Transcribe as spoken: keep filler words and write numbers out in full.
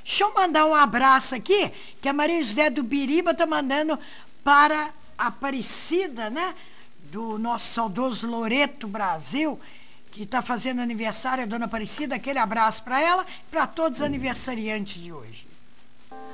Deixa eu mandar um abraço aqui, que a Maria José do Biriba está mandando para a Aparecida, né? Do nosso saudoso Loreto Brasil, que está fazendo aniversário, a dona Aparecida. Aquele abraço para ela e para todos os aniversariantes de hoje.